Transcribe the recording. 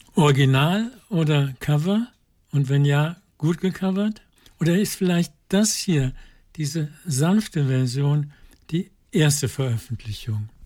Original oder Cover? Und wenn ja, gut gecovert? Oder ist vielleicht das hier, diese sanfte Version, die erste Veröffentlichung?